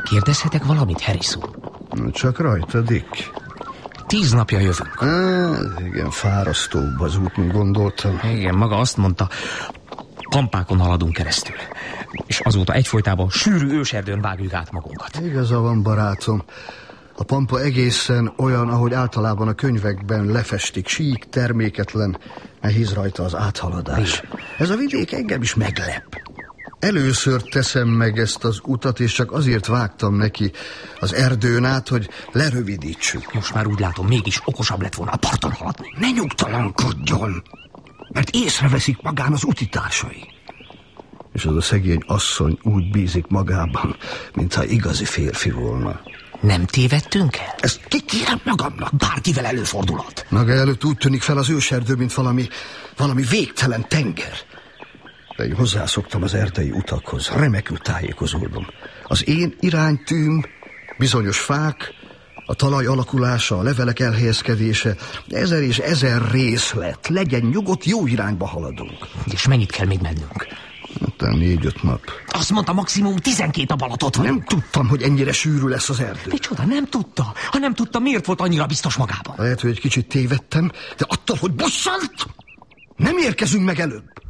Kérdezhetek valamit, Harrison? Csak rajta, Dick. 10 napja jövünk. Igen, fárasztóbb az út, mint gondoltam. Igen, maga azt mondta, kampákon haladunk keresztül. És azóta egyfolytában sűrű őserdőn vágjuk át magunkat. Igaza van, barátom. A pampa egészen olyan, ahogy általában a könyvekben lefestik, sík, terméketlen, nehéz rajta az áthaladás. Ez a vidék engem is meglep. Először teszem meg ezt az utat, és csak azért vágtam neki az erdőn át, hogy lerövidítsük. Most már úgy látom, mégis okosabb lett volna a parton haladni. Ne nyugtalankodjon, mert észreveszik magán az utitársai. És az a szegény asszony úgy bízik magában, mintha igazi férfi volna. Nem tévedtünk el? Ezt kikérem magamnak. Bárkivel előfordulhat. Maga előtt úgy tűnik fel az őserdő, mint valami végtelen tenger. De én hozzászoktam az erdei utakhoz, remekül tájékozódom. Az én iránytűm, bizonyos fák, a talaj alakulása, a levelek elhelyezkedése, 1000 és 1000 részlet. Legyen nyugodt, jó irányba haladunk. És mennyit kell még mennünk? Hát 4-5 nap. Azt mondta, maximum 12 nap alatt ott van. Nem tudtam, hogy ennyire sűrű lesz az erdő. Micsoda, nem tudta? Ha nem tudta, miért volt annyira biztos magában? Lehet, hogy egy kicsit tévedtem, de attól, hogy bosszant, nem érkezünk meg előbb.